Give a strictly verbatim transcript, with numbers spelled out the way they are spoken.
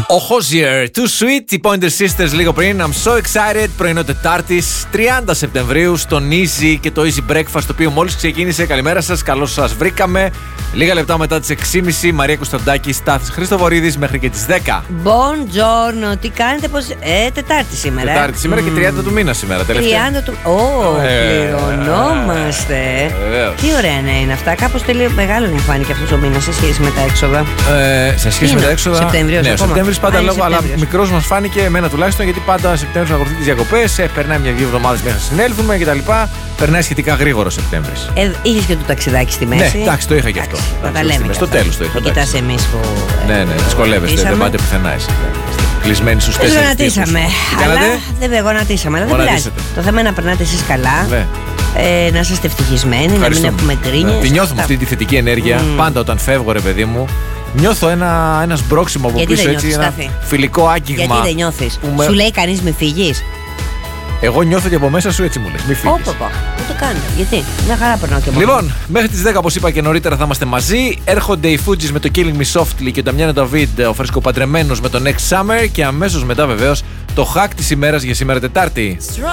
Ο Hozier, Too Sweet, οι Pointer Sisters λίγο πριν. I'm so excited, πρωινό Τετάρτης, τριάντα Σεπτεμβρίου, στον Easy και το Easy Breakfast, το οποίο μόλις ξεκίνησε. Καλημέρα σας, καλώς σας βρήκαμε. Λίγα λεπτά μετά τις έξι και μισή, Μαρία Κωνσταντάκη, Στάθης Χριστοβορίδης μέχρι και τις δέκα. Buongiorno, τι κάνετε, πώς. Ε, Τετάρτη σήμερα. Τετάρτη σήμερα mm. και τριάντα του μήνα σήμερα, τελευταία. τριάντα του. Ω, oh, ε, πληρωνόμαστε. Ε, τι ωραία να είναι αυτά. Κάπως τελείω μεγάλο μου φάνηκε αυτός ο μήνας σε σχέση με τα έξοδα. Ε, σε σχέση με τα έξοδα. Σεπτέμβριος, ναι, ο Σεπτέμβρης πάντα λόγω, αλλά Σεπτέμβριος. μικρός μας φάνηκε, εμένα τουλάχιστον, γιατί πάντα Σεπτέμβρης ακολουθεί τις διακοπές. Ε, περνάει μια-δύο εβδομάδες μέχρι να συνέλθουμε κτλ. Περνάει σχετικά γρήγορο Σεπτέμβρης. Ε, είχες και το ταξιδάκι στη μέση. Ναι, εντάξει, το είχα και αυτό. Θα τα λέμε. Στο τέλος το είχα. Μην κοιτάς εμείς που. Ναι, ναι, δυσκολεύεστε, δεν πάτε πουθενά εσείς. Κλεισμένοι στους τέσσερις. Δεν γονατίσαμε. Αλλά δεν γονατίσαμε. Αλλά δεν πειράζει. Το θέμα είναι να περνάτε εσείς καλά. Ναι. Ε, να είστε ευτυχισμένοι, να μην έχουμε γκρίνιες. Ναι. Τη νιώθουμε αυτή τη θετική ενέργεια. Mm. Πάντα όταν φεύγω, ρε παιδί μου, νιώθω ένα, ένα σμπρόξιμο από γιατί πίσω, έτσι, νιώθεις, ένα Στάθη? φιλικό άγγιγμα. Γιατί δεν νιώθεις? Με... Σου λέει κανείς μη φύγεις? Εγώ νιώθω και από μέσα σου, έτσι μου λες. Μη φύγεις. Ωπα, δεν το κάνετε. Γιατί? Μια χαρά περνάω και μόνο. Λοιπόν, μέχρι τις δέκα, όπως είπα και νωρίτερα, θα είμαστε μαζί. Έρχονται οι Fugees με το Killing Me Softly και ο Νταμιάνο Νταβίντ, ο φρεσκοπαντρεμένος, με το Next Summer. Και αμέσως μετά, βεβαίως, το hack της ημέρας για σήμερα Τετάρτη.